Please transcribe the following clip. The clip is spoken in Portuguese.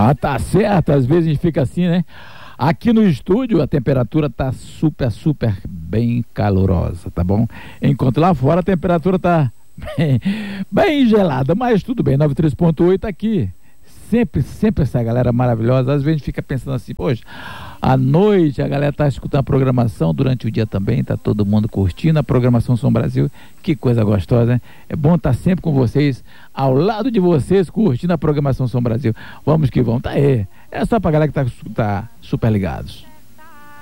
Ah, tá certo, às vezes a gente fica assim, né? Aqui no estúdio a temperatura tá super bem calorosa, tá bom? Enquanto lá fora a temperatura tá bem gelada, mas tudo bem, 93,8 aqui. Sempre essa galera maravilhosa. Às vezes a gente fica pensando assim, poxa, à noite a galera tá escutando a programação, durante o dia também, tá todo mundo curtindo a programação Som Brasil. Que coisa gostosa, né? É bom estar sempre com vocês, ao lado de vocês, curtindo a programação Som Brasil. Vamos que vamos, tá aí. É só pra galera que tá super ligados.